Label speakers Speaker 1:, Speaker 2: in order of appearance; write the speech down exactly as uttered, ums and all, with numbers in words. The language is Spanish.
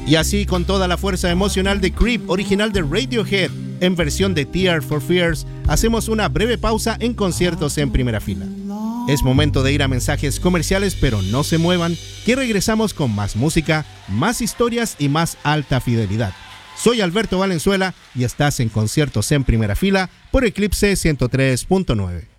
Speaker 1: Y así, con toda la fuerza emocional de Creep, original de Radiohead, en versión de Tears for Fears, hacemos una breve pausa en conciertos en primera fila. Es momento de ir a mensajes comerciales, pero no se muevan, que regresamos con más música, más historias y más alta fidelidad. Soy Alberto Valenzuela y estás en Conciertos en Primera Fila por Eclipse ciento tres punto nueve.